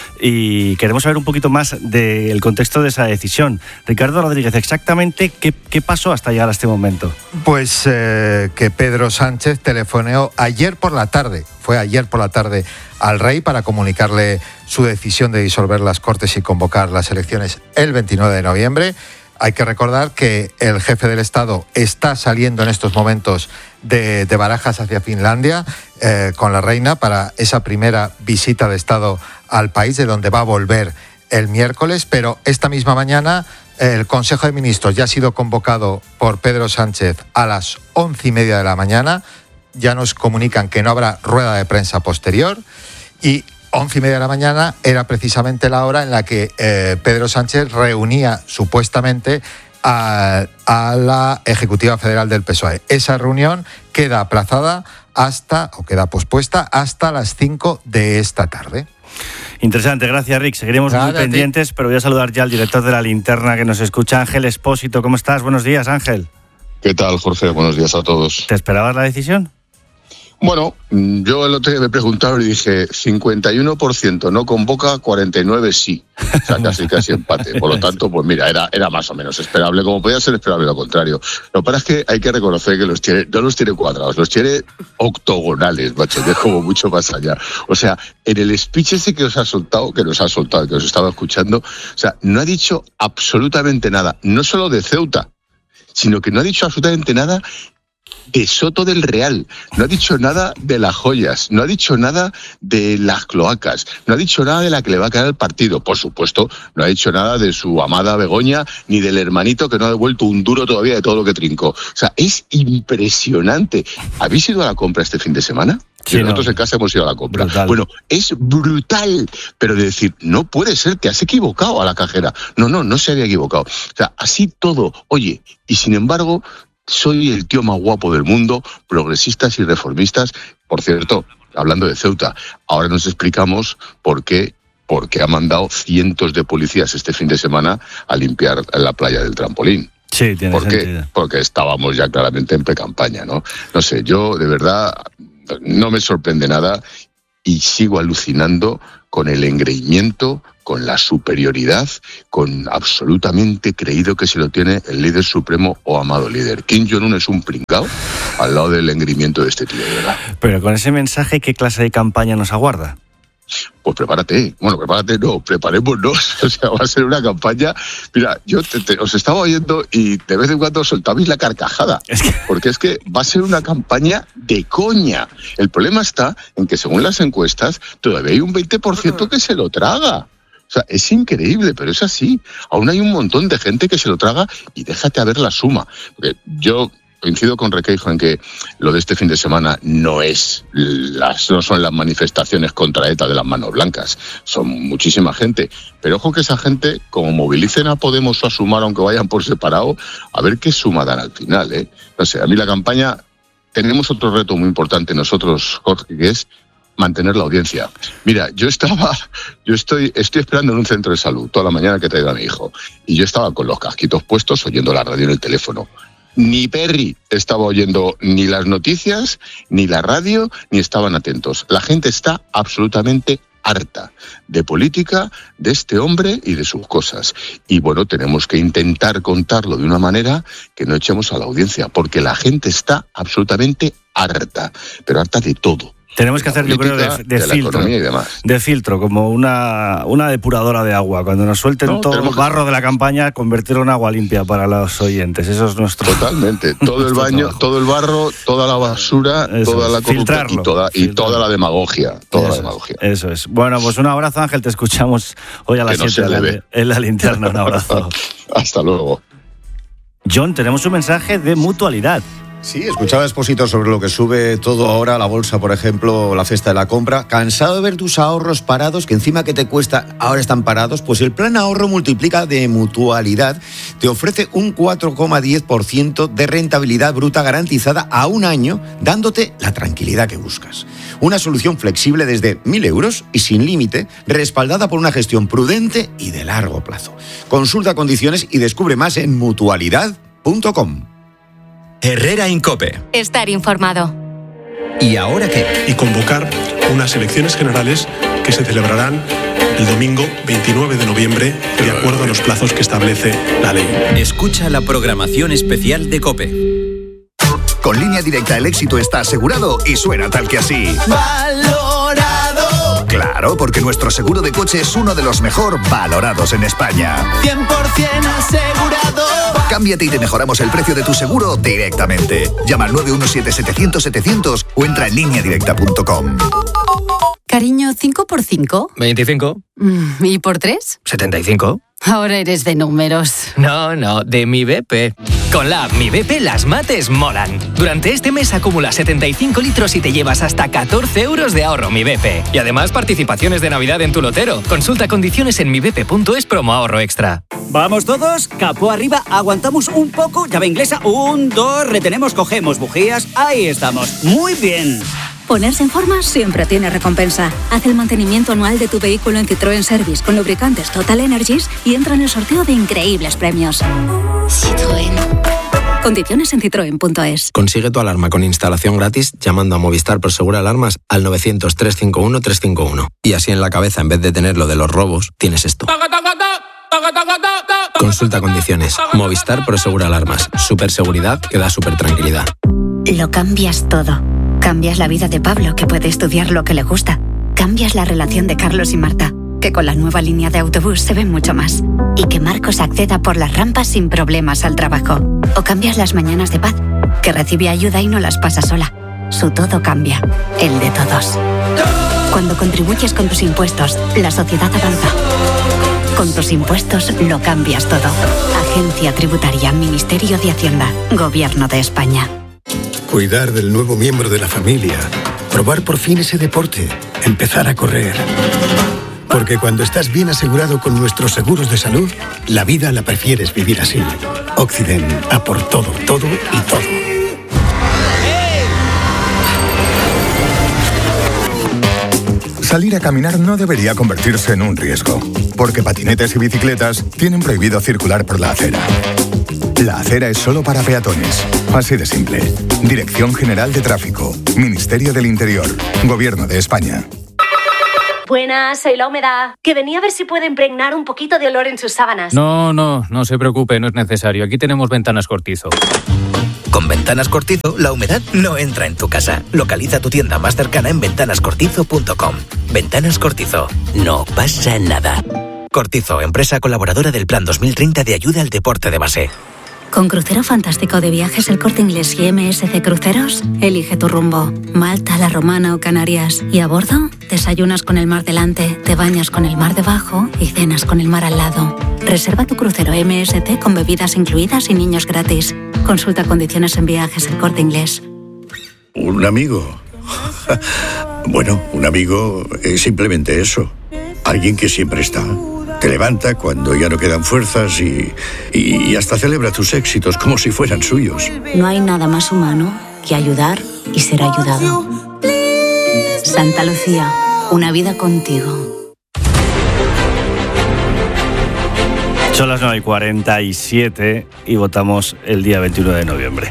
y queremos saber un poquito más del contexto de esa decisión. Ricardo Rodríguez, exactamente qué, qué pasó hasta llegar a este momento. Pues eh, que Pedro Sánchez telefoneó ayer por la tarde, fue ayer por la tarde al rey para comunicarle su decisión de disolver las Cortes y convocar las elecciones el veintinueve de noviembre. Hay que recordar que el jefe del Estado está saliendo en estos momentos de, de Barajas hacia Finlandia eh, con la reina para esa primera visita de Estado al país, de donde va a volver el miércoles, pero esta misma mañana el Consejo de Ministros ya ha sido convocado por Pedro Sánchez a las once y media de la mañana. Ya nos comunican que no habrá rueda de prensa posterior y once y media de la mañana era precisamente la hora en la que eh, Pedro Sánchez reunía supuestamente a, a la Ejecutiva Federal del P S O E. Esa reunión queda aplazada hasta, o queda pospuesta hasta las cinco de esta tarde. Interesante, gracias Rick. Seguiremos Nada, muy pendientes, pero voy a saludar ya al director de La Linterna que nos escucha, Ángel Espósito. ¿Cómo estás? Buenos días, Ángel. ¿Qué tal, Jorge? Buenos días a todos. ¿Te esperabas la decisión? Bueno, yo el otro día me preguntaron y dije cincuenta y uno por ciento no convoca, cuarenta y nueve por ciento sí. O sea, casi casi empate. Por lo tanto, pues mira, era, era más o menos esperable, como podía ser esperable lo contrario. Lo que pasa es que hay que reconocer que los tiene, no los tiene cuadrados, los tiene octogonales, macho, que es como mucho más allá. O sea, en el speech ese que os ha soltado, que nos ha soltado, que os estaba escuchando, o sea, no ha dicho absolutamente nada, no solo de Ceuta, sino que no ha dicho absolutamente nada de Soto del Real, no ha dicho nada de las joyas, no ha dicho nada de las cloacas, no ha dicho nada de la que le va a quedar al partido, por supuesto, no ha dicho nada de su amada Begoña, ni del hermanito que no ha devuelto un duro todavía de todo lo que trincó. O sea, es impresionante. ¿Habéis ido a la compra este fin de semana? Sí, nosotros no. En casa hemos ido a la compra. Brutal. Bueno, es brutal, pero de decir, no puede ser, te has equivocado a la cajera. No, no, no se había equivocado. O sea, así todo, oye, y sin embargo, soy el tío más guapo del mundo, progresistas y reformistas. Por cierto, hablando de Ceuta, ahora nos explicamos por qué, por qué ha mandado cientos de policías este fin de semana a limpiar la playa del Trampolín. Sí, tiene ¿Por sentido. qué? Porque estábamos ya claramente en pre-campaña, ¿no? No sé, yo de verdad no me sorprende nada y sigo alucinando con el engreimiento, con la superioridad, con absolutamente creído que se lo tiene el líder supremo o amado líder. Kim Jong-un es un pringao al lado del engreimiento de este tío, de verdad. Pero con ese mensaje, ¿qué clase de campaña nos aguarda? Pues prepárate, bueno, prepárate, no, preparémonos, o sea, va a ser una campaña. Mira, yo te, te, os estaba oyendo y de vez en cuando soltabais la carcajada, es que... porque es que va a ser una campaña de coña. El problema está en que según las encuestas todavía hay un veinte por ciento que se lo traga. O sea, es increíble, pero es así. Aún hay un montón de gente que se lo traga y déjate a ver la suma. Porque yo coincido con Requeijo en que lo de este fin de semana no es las, no son las manifestaciones contra ETA de las manos blancas, son muchísima gente, pero ojo que esa gente, como movilicen a Podemos o a Sumar, aunque vayan por separado, a ver qué suma dan al final, ¿eh? No sé, a mí la campaña, tenemos otro reto muy importante nosotros, Jorge, que es mantener la audiencia. Mira, yo estaba, yo estoy, estoy esperando en un centro de salud toda la mañana que he traído a mi hijo, y yo estaba con los casquitos puestos oyendo la radio en el teléfono. Ni Perry estaba oyendo ni las noticias, ni la radio, ni estaban atentos. La gente está absolutamente harta de política, de este hombre y de sus cosas. Y bueno, tenemos que intentar contarlo de una manera que no echemos a la audiencia, porque la gente está absolutamente harta, pero harta de todo. Tenemos que hacer, yo creo, de, de, de filtro, y demás. de filtro, como una, una depuradora de agua. Cuando nos suelten no, todo el barro que... de la campaña, convertirlo en agua limpia para los oyentes. Eso es nuestro... Totalmente. Todo el baño, trabajo. Todo el barro, toda la basura, eso toda la corrupción y toda, y toda la demagogia. Toda eso la demagogia. Es, eso es. Bueno, pues un abrazo, Ángel. Te escuchamos hoy a las siete no en, en la linterna. Un abrazo. Hasta luego. John, tenemos un mensaje de mutualidad. Sí, escuchaba a Expósito sobre lo que sube todo ahora, la bolsa, por ejemplo, la cesta de la compra. ¿Cansado de ver tus ahorros parados, que encima que te cuesta ahora están parados? Pues el plan ahorro multiplica de Mutualidad te ofrece un cuatro coma diez por ciento de rentabilidad bruta garantizada a un año, dándote la tranquilidad que buscas. Una solución flexible desde mil euros y sin límite, respaldada por una gestión prudente y de largo plazo. Consulta condiciones y descubre más en mutualidad punto com. Herrera Incope. Estar informado. ¿Y ahora qué? Y convocar unas elecciones generales que se celebrarán el domingo veintinueve de noviembre, de acuerdo a los plazos que establece la ley. Escucha la programación especial de COPE. Con Línea Directa el éxito está asegurado y suena tal que así. ¡Valorado! Claro, porque nuestro seguro de coche es uno de los mejor valorados en España. cien por ciento asegurado. Cámbiate y te mejoramos el precio de tu seguro directamente. Llama al nueve uno siete, setecientos, setecientos o entra en línea directa punto com. Cariño, ¿cinco por cinco? veinticinco. ¿Y por tres? setenta y cinco. Ahora eres de números. No, no, de mi B P. Con la app Mi B P las mates molan. Durante este mes acumula setenta y cinco litros y te llevas hasta catorce euros de ahorro Mi B P. Y además participaciones de Navidad en tu lotero. Consulta condiciones en mi b p punto es promo ahorro extra. Vamos todos, capó arriba, aguantamos un poco, llave inglesa, un, dos, retenemos, cogemos bujías, ahí estamos. Muy bien. Ponerse en forma siempre tiene recompensa. Haz el mantenimiento anual de tu vehículo en Citroën Service con lubricantes Total Energies y entra en el sorteo de increíbles premios. Citroën. Condiciones en citroen punto es. Consigue tu alarma con instalación gratis llamando a Movistar Prosegur Alarmas al novecientos, trescientos cincuenta y uno, trescientos cincuenta y uno. Y así en la cabeza, en vez de tener lo de los robos, tienes esto. Consulta condiciones. Movistar Prosegur Alarmas. Superseguridad que da super tranquilidad. Lo cambias todo. Cambias la vida de Pablo, que puede estudiar lo que le gusta. Cambias la relación de Carlos y Marta, que con la nueva línea de autobús se ven mucho más. Y que Marcos acceda por las rampas sin problemas al trabajo. O cambias las mañanas de Paz, que recibe ayuda y no las pasa sola. Su todo cambia, el de todos. Cuando contribuyes con tus impuestos, la sociedad avanza. Con tus impuestos lo cambias todo. Agencia Tributaria, Ministerio de Hacienda, Gobierno de España. Cuidar del nuevo miembro de la familia, probar por fin ese deporte, empezar a correr. Porque cuando estás bien asegurado con nuestros seguros de salud, la vida la prefieres vivir así. Occident, a por todo, todo y todo. Salir a caminar no debería convertirse en un riesgo, porque patinetes y bicicletas tienen prohibido circular por la acera. La acera es solo para peatones. Así de simple. Dirección General de Tráfico. Ministerio del Interior. Gobierno de España. Buenas, soy la humedad. Que venía a ver si puede impregnar un poquito de olor en sus sábanas. No, no, no se preocupe, no es necesario. Aquí tenemos Ventanas Cortizo. Con Ventanas Cortizo, la humedad no entra en tu casa. Localiza tu tienda más cercana en ventanas cortizo punto com. Ventanas Cortizo. No pasa nada. Cortizo, empresa colaboradora del Plan dos mil treinta de ayuda al deporte de base. Con Crucero Fantástico de Viajes El Corte Inglés y M S C Cruceros, elige tu rumbo. Malta, La Romana o Canarias. Y a bordo, desayunas con el mar delante, te bañas con el mar debajo y cenas con el mar al lado. Reserva tu crucero M S C con bebidas incluidas y niños gratis. Consulta condiciones en Viajes El Corte Inglés. ¿Un amigo? Bueno, un amigo es simplemente eso. Alguien que siempre está. Te levanta cuando ya no quedan fuerzas y, y, y hasta celebra tus éxitos como si fueran suyos. No hay nada más humano que ayudar y ser ayudado. Santa Lucía, una vida contigo. Son las nueve y cuarenta y siete y votamos el día veintiuno de noviembre.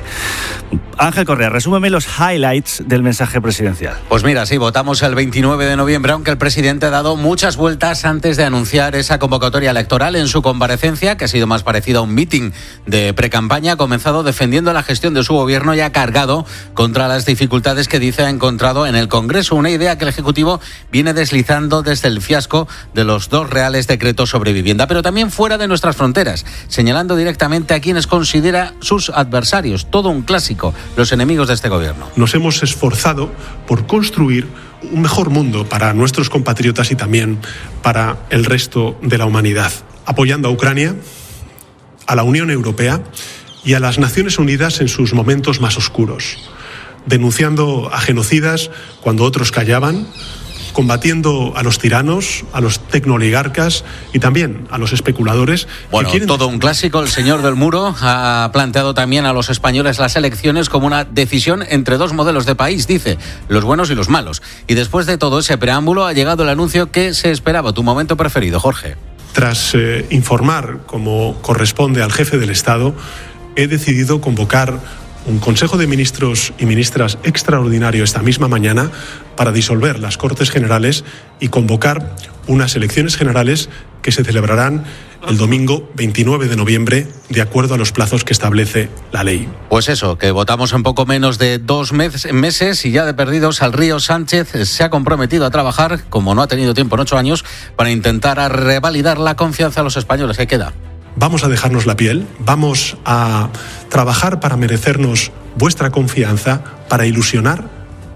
Ángel Correa, resúmeme los highlights del mensaje presidencial. Pues mira, sí, votamos el veintinueve de noviembre, aunque el presidente ha dado muchas vueltas antes de anunciar esa convocatoria electoral. En su comparecencia, que ha sido más parecida a un mitin de precampaña, ha comenzado defendiendo la gestión de su gobierno y ha cargado contra las dificultades que dice ha encontrado en el Congreso. Una idea que el Ejecutivo viene deslizando desde el fiasco de los dos reales decretos sobre vivienda, pero también fuera de nuestras fronteras, señalando directamente a quienes considera sus adversarios. Todo un clásico. Los enemigos de este gobierno. Nos hemos esforzado por construir un mejor mundo para nuestros compatriotas y también para el resto de la humanidad, apoyando a Ucrania, a la Unión Europea y a las Naciones Unidas en sus momentos más oscuros, denunciando a genocidas cuando otros callaban, combatiendo a los tiranos, a los tecnooligarcas y también a los especuladores. Bueno, quieren... todo un clásico. El señor del Muro ha planteado también a los españoles las elecciones como una decisión entre dos modelos de país, dice, los buenos y los malos. Y después de todo ese preámbulo ha llegado el anuncio que se esperaba. Tu momento preferido, Jorge. Tras eh, informar, como corresponde al jefe del Estado, he decidido convocar un Consejo de Ministros y Ministras extraordinario esta misma mañana para disolver las Cortes Generales y convocar unas elecciones generales que se celebrarán el domingo veintinueve de noviembre, de acuerdo a los plazos que establece la ley. Pues eso, que votamos en poco menos de dos meses y ya de perdidos al Río Sánchez se ha comprometido a trabajar, como no ha tenido tiempo en ocho años, para intentar a revalidar la confianza a los españoles. ¿Qué queda? Vamos a dejarnos la piel, vamos a trabajar para merecernos vuestra confianza, para ilusionar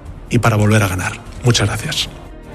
y para volver a ganar. Muchas gracias.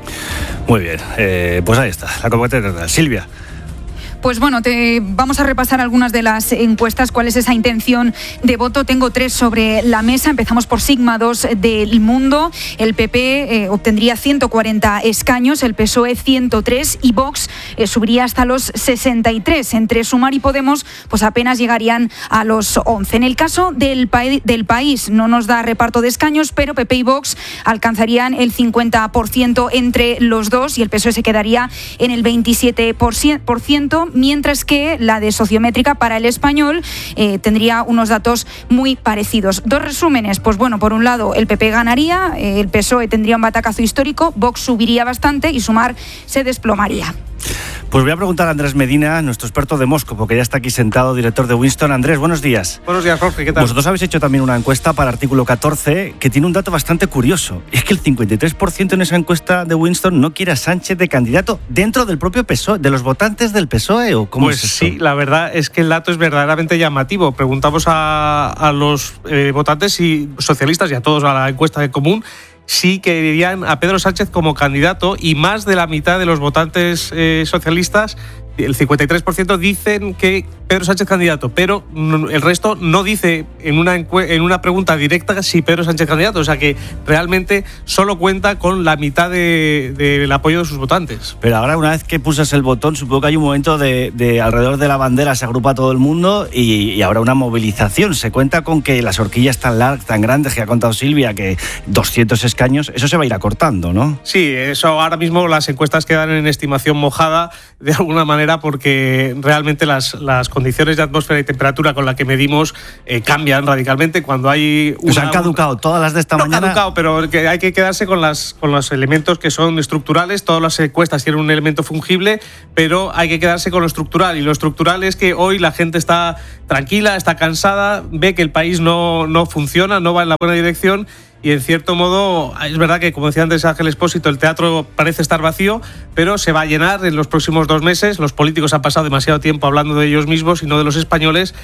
Muy bien, eh, pues ahí está, la convocatoria. Silvia. Pues bueno, te vamos a repasar algunas de las encuestas. ¿Cuál es esa intención de voto? Tengo tres sobre la mesa. Empezamos por Sigma dos del Mundo. El P P eh, obtendría ciento cuarenta escaños, el P S O E ciento tres y Vox eh, subiría hasta los sesenta y tres. Entre Sumar y Podemos, pues apenas llegarían a los once. En el caso del, pa- del país, no nos da reparto de escaños, pero P P y Vox alcanzarían el cincuenta por ciento entre los dos y el P S O E se quedaría en el veintisiete por ciento. Mientras que la de Sociométrica para el Español eh, tendría unos datos muy parecidos. Dos resúmenes, pues bueno, por un lado el P P ganaría, eh, el P S O E tendría un batacazo histórico, Vox subiría bastante y Sumar se desplomaría. Pues voy a preguntar a Andrés Medina, nuestro experto de Moscú, porque ya está aquí sentado, director de Winston. Andrés, buenos días. Buenos días, Jorge, ¿qué tal? Vosotros habéis hecho también una encuesta para Artículo catorce que tiene un dato bastante curioso. Y es que el cincuenta y tres por ciento en esa encuesta de Winston no quiere a Sánchez de candidato dentro del propio P S O E, de los votantes del P S O E. ¿O cómo pues es eso? Sí, la verdad es que el dato es verdaderamente llamativo. Preguntamos a, a los eh, votantes y socialistas y a todos a la encuesta de común sí querían a Pedro Sánchez como candidato y más de la mitad de los votantes eh, socialistas, el cincuenta y tres por ciento, dicen que Pedro Sánchez candidato, pero el resto no dice en una, encue- en una pregunta directa si Pedro Sánchez candidato, o sea que realmente solo cuenta con la mitad de, del apoyo de sus votantes. Pero ahora, una vez que pulsas el botón, supongo que hay un momento de, de alrededor de la bandera se agrupa todo el mundo y, y habrá una movilización. Se cuenta con que las horquillas tan largas, tan grandes que ha contado Silvia, que doscientos escaños, eso se va a ir acortando, ¿no? Sí, eso ahora mismo las encuestas quedan en estimación mojada de alguna manera porque realmente las, las condiciones de atmósfera y temperatura con la que medimos eh, cambian radicalmente cuando hay... Una, pues han caducado todas las de esta no, mañana. caducado, pero que hay que quedarse con, las, con los elementos que son estructurales. Todas las encuestas tienen un elemento fungible, pero hay que quedarse con lo estructural. Y lo estructural es que hoy la gente está tranquila, está cansada, ve que el país no, no funciona, no va en la buena dirección. Y en cierto modo, es verdad que, como decía antes Ángel Expósito, el teatro parece estar vacío, pero se va a llenar en los próximos dos meses. Los políticos han pasado demasiado tiempo hablando de ellos mismos y no de los españoles.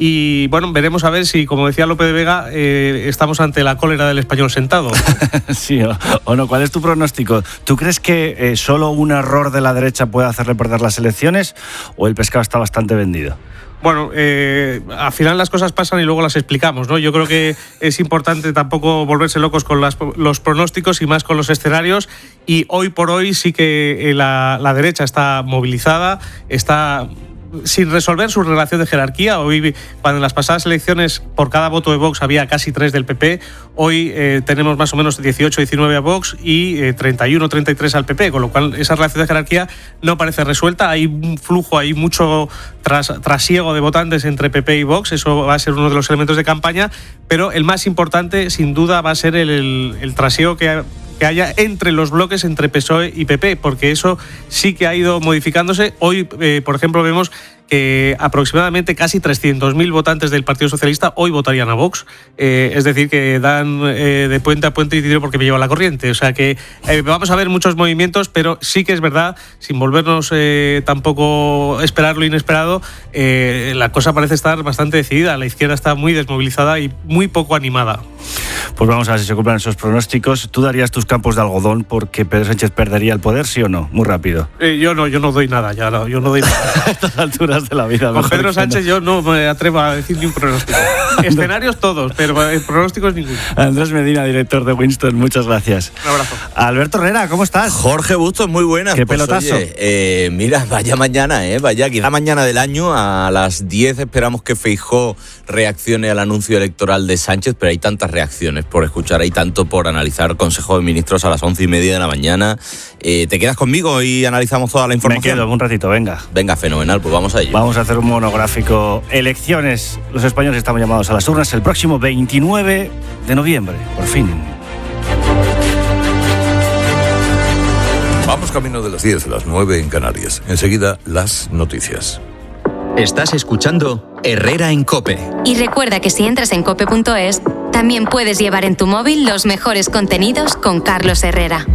Y bueno, veremos a ver si, como decía Lope de Vega, eh, estamos ante la cólera del español sentado. Sí, o, o no. ¿Cuál es tu pronóstico? ¿Tú crees que eh, solo un error de la derecha puede hacerle perder las elecciones o el pescado está bastante vendido? Bueno, eh, al final las cosas pasan y luego las explicamos, ¿no? Yo creo que es importante tampoco volverse locos con las, los pronósticos y más con los escenarios. Y hoy por hoy sí que la, la derecha está movilizada, está sin resolver su relación de jerarquía. Hoy, cuando en las pasadas elecciones por cada voto de Vox había casi tres del P P, hoy eh, tenemos más o menos dieciocho diecinueve a Vox y eh, treinta y uno treinta y tres al P P, con lo cual esa relación de jerarquía no parece resuelta. Hay un flujo, hay mucho tras, trasiego de votantes entre P P y Vox, eso va a ser uno de los elementos de campaña, pero el más importante sin duda va a ser el, el, el trasiego que que haya entre los bloques entre P S O E y P P, porque eso sí que ha ido modificándose. Hoy, eh, por ejemplo, vemos que aproximadamente casi trescientos mil votantes del Partido Socialista hoy votarían a Vox, eh, es decir, que dan eh, de puente a puente y dinero porque me lleva la corriente. O sea que eh, vamos a ver muchos movimientos, pero sí que es verdad, sin volvernos eh, tampoco esperar lo inesperado, eh, la cosa parece estar bastante decidida. La izquierda está muy desmovilizada y muy poco animada. Pues vamos a ver si se cumplen esos pronósticos. ¿Tú darías tus campos de algodón porque Pedro Sánchez perdería el poder, sí o no? Muy rápido. Eh, yo no, yo no doy nada, ya no, yo no doy nada. A estas alturas de la vida. Con Pedro Sánchez no. Yo no me atrevo a decir ni un pronóstico. Escenarios todos, pero pronósticos ninguno. Andrés Medina, director de Winston, muchas gracias. Un abrazo. Alberto Herrera, ¿cómo estás? Jorge Bustos, muy buenas. Qué pues, pelotazo. Oye, eh, mira, vaya mañana, eh, vaya, quizá mañana del año a las diez esperamos que Feijóo reaccione al anuncio electoral de Sánchez, pero hay tantas reacciones por escuchar, hay tanto por analizar. Consejo de Ministros a las once y media de la mañana. Eh, ¿Te quedas conmigo y analizamos toda la información? Me quedo un ratito, venga. Venga, fenomenal, pues vamos a ello. Vamos a hacer un monográfico. Elecciones. Los españoles estamos llamados a las urnas el próximo veintinueve de noviembre, por fin. Vamos camino de las diez, las nueve en Canarias. Enseguida, las noticias. Estás escuchando Herrera en COPE. Y recuerda que si entras en cope punto es, también puedes llevar en tu móvil los mejores contenidos con Carlos Herrera.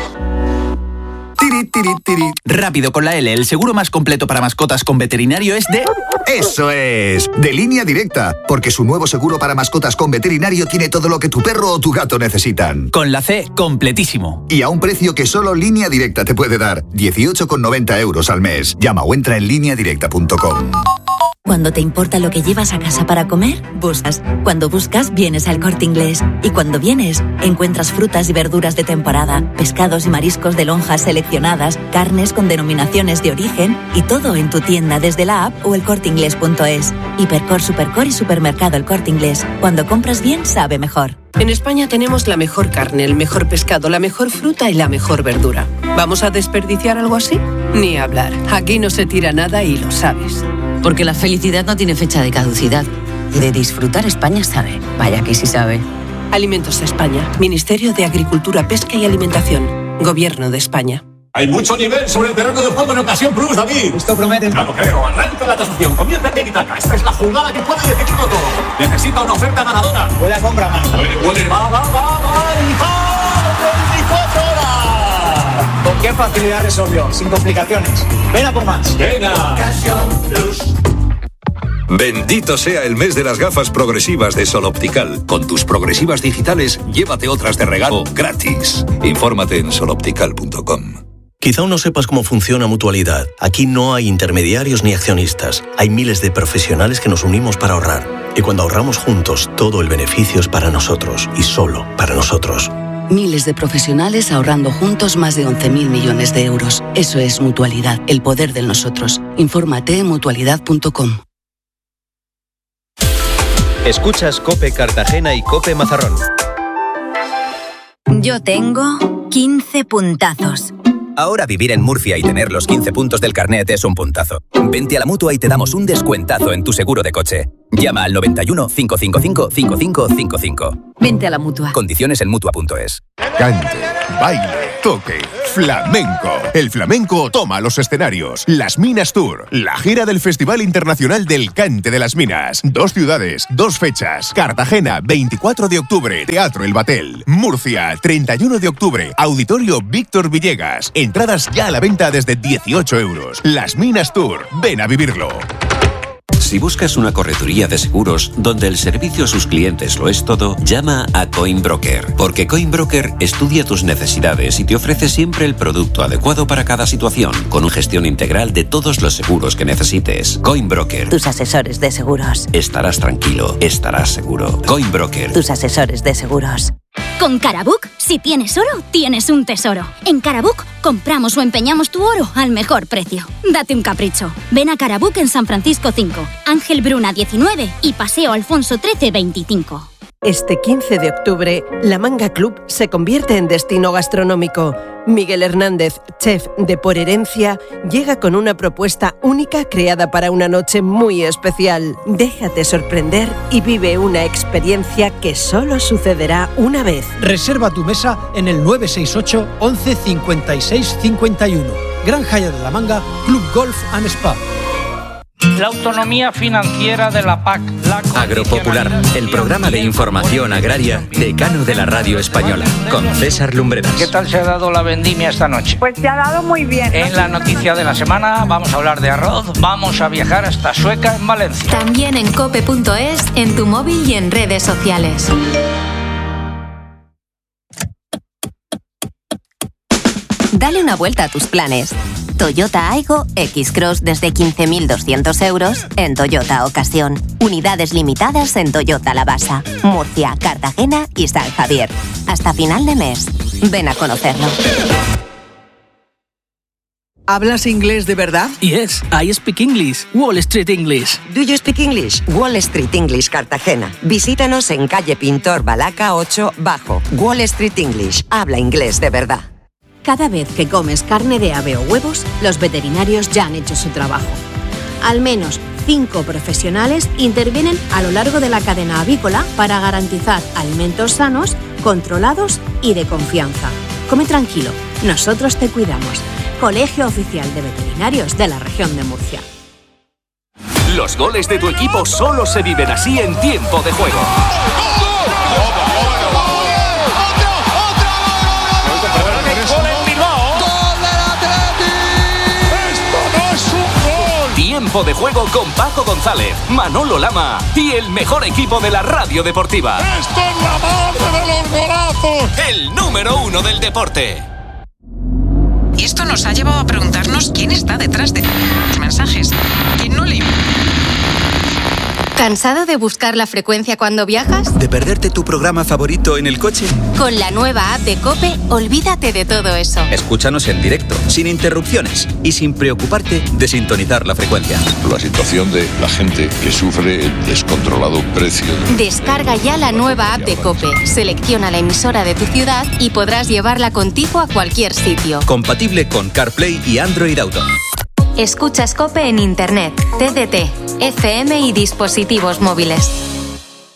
Tiri, tiri, tiri. Rápido con la L, el seguro más completo para mascotas con veterinario es de... Eso es, de Línea Directa, porque su nuevo seguro para mascotas con veterinario tiene todo lo que tu perro o tu gato necesitan. Con la C, completísimo. Y a un precio que solo Línea Directa te puede dar, dieciocho con noventa euros al mes. Llama o entra en línea directa punto com. Cuando te importa lo que llevas a casa para comer, buscas. Cuando buscas, vienes al Corte Inglés. Y cuando vienes, encuentras frutas y verduras de temporada, pescados y mariscos de lonjas seleccionadas, carnes con denominaciones de origen y todo en tu tienda desde la app o el corte inglés punto es. Hipercor, Supercor y Supermercado El Corte Inglés. Cuando compras bien, sabe mejor. En España tenemos la mejor carne, el mejor pescado, la mejor fruta y la mejor verdura. ¿Vamos a desperdiciar algo así? Ni hablar. Aquí no se tira nada y lo sabes. Porque la felicidad no tiene fecha de caducidad. De disfrutar España sabe. Vaya que sí sabe. Alimentos de España. Ministerio de Agricultura, Pesca y Alimentación. Gobierno de España. Hay mucho nivel sobre el terreno de juego en Ocasión Plus, David. Esto promete. Claro, creo. Arranca la tasación. Comienza en Tiki-Taka. Esta es la jugada que puede decidirlo todo. Necesita una oferta ganadora. Puede a compra más. Puede, puede. Va, va, va, va. veinticuatro horas. ¿Con qué facilidad resolvió? Sin complicaciones. Ven a por más. Venga. Ocasión Plus. Bendito sea el mes de las gafas progresivas de Sol Optical. Con tus progresivas digitales, llévate otras de regalo gratis. Infórmate en sol optical punto com. Quizá aún no sepas cómo funciona Mutualidad. Aquí no hay intermediarios ni accionistas. Hay miles de profesionales que nos unimos para ahorrar. Y cuando ahorramos juntos, todo el beneficio es para nosotros y solo para nosotros. Miles de profesionales ahorrando juntos más de once mil millones de euros. Eso es Mutualidad, el poder de nosotros. Infórmate en mutualidad punto com. Escuchas COPE Cartagena y COPE Mazarrón. Yo tengo quince puntazos. Ahora vivir en Murcia y tener los quince puntos del carnet es un puntazo. Vente a la Mutua y te damos un descuentazo en tu seguro de coche. Llama al noventa y uno, cinco cinco cinco, cinco cinco cinco cinco. Vente a la Mutua. Condiciones en Mutua punto es. Cante, baile, toque, flamenco. El flamenco toma los escenarios. Las Minas Tour, la gira del Festival Internacional del Cante de las Minas. Dos ciudades, dos fechas. Cartagena, veinticuatro de octubre, Teatro El Batel. Murcia, treinta y uno de octubre, Auditorio Víctor Villegas. Entradas ya a la venta desde dieciocho euros. Las Minas Tour, ven a vivirlo. Si buscas una correduría de seguros donde el servicio a sus clientes lo es todo, llama a Coinbroker, porque Coinbroker estudia tus necesidades y te ofrece siempre el producto adecuado para cada situación, con una gestión integral de todos los seguros que necesites. Coinbroker. Tus asesores de seguros. Estarás tranquilo, estarás seguro. Coinbroker. Tus asesores de seguros. Con Carabook, si tienes oro, tienes un tesoro. En Carabook, compramos o empeñamos tu oro al mejor precio. Date un capricho. Ven a Carabook en San Francisco cinco, Ángel Bruna diecinueve y Paseo Alfonso trece veinticinco. Este quince de octubre, La Manga Club se convierte en destino gastronómico. Miguel Hernández, chef de Por Herencia, llega con una propuesta única creada para una noche muy especial. Déjate sorprender y vive una experiencia que solo sucederá una vez. Reserva tu mesa en el nueve seis ocho, once, cincuenta y seis, cincuenta y uno. Gran Jaya de la Manga, Club Golf and Spa. La autonomía financiera de la P A C. La Agropopular, el programa de información agraria decano de la radio española, con César Lumbreras. ¿Qué tal se ha dado la vendimia esta noche? Pues se ha dado muy bien, ¿no? En la noticia de la semana vamos a hablar de arroz, vamos a viajar hasta Sueca, en Valencia. También en cope punto es, en tu móvil y en redes sociales. Dale una vuelta a tus planes. Toyota Aygo X-Cross desde quince mil doscientos euros en Toyota Ocasión. Unidades limitadas en Toyota Labasa, Murcia, Cartagena y San Javier. Hasta final de mes. Ven a conocerlo. ¿Hablas inglés de verdad? Yes, I speak English. Wall Street English. Do you speak English? Wall Street English Cartagena. Visítanos en calle Pintor Balaca ocho Bajo. Wall Street English. Habla inglés de verdad. Cada vez que comes carne de ave o huevos, los veterinarios ya han hecho su trabajo. Al menos cinco profesionales intervienen a lo largo de la cadena avícola para garantizar alimentos sanos, controlados y de confianza. Come tranquilo, nosotros te cuidamos. Colegio Oficial de Veterinarios de la Región de Murcia. Los goles de tu equipo solo se viven así en tiempo de juego. Tiempo de juego con Paco González, Manolo Lama y el mejor equipo de la radio deportiva. ¡Esto es la madre de los golazos! El número uno del deporte. Y esto nos ha llevado a preguntarnos quién está detrás de los mensajes. ¿Quién no le... ¿Cansado de buscar la frecuencia cuando viajas? ¿De perderte tu programa favorito en el coche? Con la nueva app de COPE, olvídate de todo eso. Escúchanos en directo, sin interrupciones y sin preocuparte de sintonizar la frecuencia. La situación de la gente que sufre el descontrolado precio. De... Descarga ya la nueva app de COPE, selecciona la emisora de tu ciudad y podrás llevarla contigo a cualquier sitio. Compatible con CarPlay y Android Auto. Escuchas COPE en Internet, T D T, F M y dispositivos móviles.